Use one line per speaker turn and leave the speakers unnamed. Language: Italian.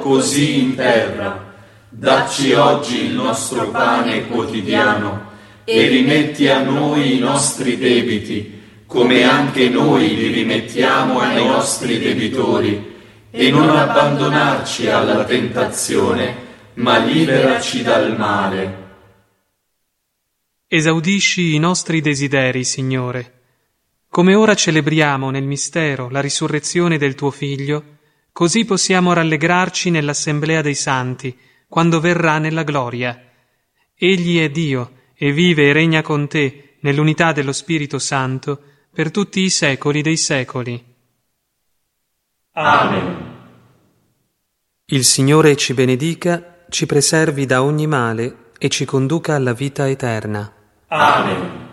così in terra. Dacci oggi il nostro pane quotidiano e rimetti a noi i nostri debiti, come anche noi li rimettiamo ai nostri debitori, e non abbandonarci alla tentazione, ma liberaci dal male.
Esaudisci i nostri desideri, Signore. Come ora celebriamo nel mistero la risurrezione del tuo Figlio, così possiamo rallegrarci nell'assemblea dei santi, quando verrà nella gloria. Egli è Dio e vive e regna con te nell'unità dello Spirito Santo per tutti i secoli dei secoli.
Amen.
Il Signore ci benedica, ci preservi da ogni male e ci conduca alla vita eterna.
Amen.